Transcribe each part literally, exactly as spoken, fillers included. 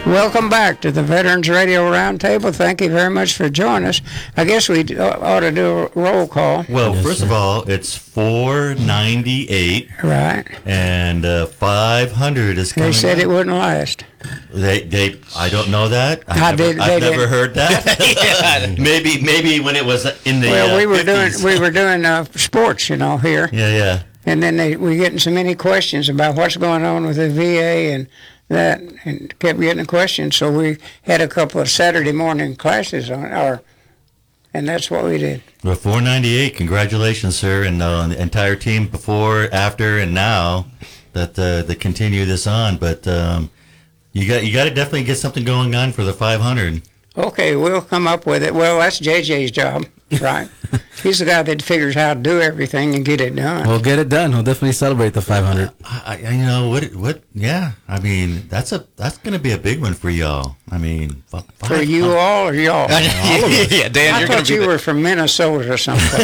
Welcome back to the Veterans Radio Roundtable. Thank you very much for joining us. I guess we ought to do a roll call. Well, yes, first sir. of all, it's four ninety-eight. Right. And uh, five hundred is coming. They said up. It wouldn't last. They, they, I don't know that. I've I never, did, I've they never did. heard that. yeah. Maybe, maybe when it was in the well, uh, we were fifties. doing we were doing uh, sports, you know, here. Yeah, yeah. And then they we getting so many questions about what's going on with the V A and that, and kept getting the questions. So we had a couple of Saturday morning classes on, or, and that's what we did. Well, four ninety-eight. Congratulations, sir, and uh, the entire team before, after, and now that uh, that continue this on. But um, you got you got to definitely get something going on for the five hundred. Okay, we'll come up with it. Well, that's J J's job, right? He's the guy that figures how to do everything and get it done. We'll get it done. We'll definitely celebrate the five hundred. I, I, you know what? What? Yeah. I mean, that's a that's going to be a big one for y'all. I mean, f- for you all or y'all? yeah, Dan, I you're thought gonna you be were from Minnesota or something.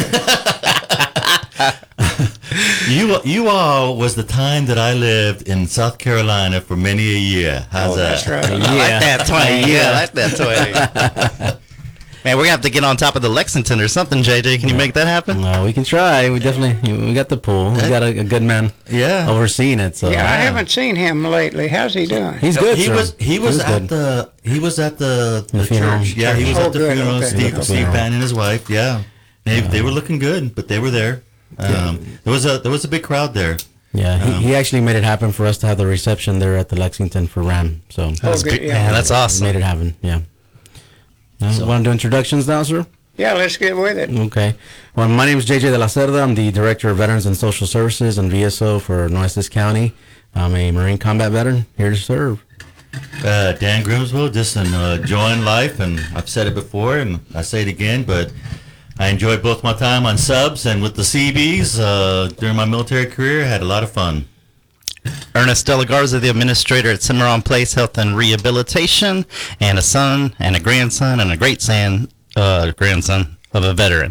you you all was the time that I lived in South Carolina for many a year. How's oh, that? That's right. I like that twenty. Yeah, I like that twenty. Man, we're gonna have to get on top of the Lexington or something, J J. Can you make that happen? Well, we can try. We definitely we got the pool. We got a, a good man. Yeah. Overseeing it. So yeah, I haven't seen him lately. How's he doing? He's good. He sir. was he was He's at good. the he was at the, the, The funeral. church. Yeah, he was Oh, at the good, funeral. okay. Steve The Steve funeral. Pan and his wife. Yeah, they they were looking good, but they were there. Um, there was a there was a big crowd there. Yeah, he, Um, he actually made it happen for us to have the reception there at the Lexington for Ram. So Oh, good, yeah. Man, that's awesome. made it happen. Yeah. Uh, So- Want to do introductions now, sir? Yeah, let's get with it. Okay. Well, my name is J J De La Cerda. I'm the Director of Veterans and Social Services and V S O for Nueces County. I'm a Marine combat veteran here to serve. Uh, Dan Grimswell, just enjoying life, and I've said it before, and I say it again, but I enjoyed both my time on subs and with the C Bs uh, during my military career. I had a lot of fun. Ernest De La Garza, the administrator at Cimarron Place Health and Rehabilitation, and a son and a grandson and a great son, uh, grandson of a veteran.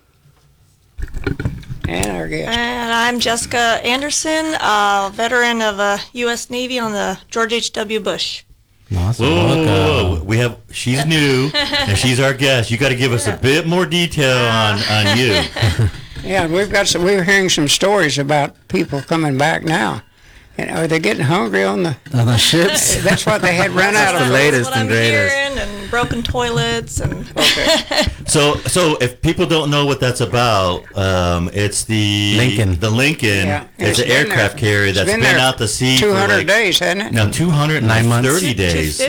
And our guest. And I'm Jessica Anderson, a veteran of the U S Navy on the George H W. Bush. Awesome. Whoa, whoa, whoa, Welcome. whoa. We have, she's new, and she's our guest. You got to give us a bit more detail on, on you. Yeah, we've got some. We're hearing some stories about people coming back now. And are they getting hungry on the? On the ships? That's what they had run out the of. latest That's what and I'm greatest. hearing, and broken toilets, and Okay. So, so if people don't know what that's about, um, it's the Lincoln. The Lincoln. Yeah. It's, an been aircraft there- carrier it's that's been, there out to sea two for hundred like, days, hasn't it? No, two hundred Nine months. thirty days.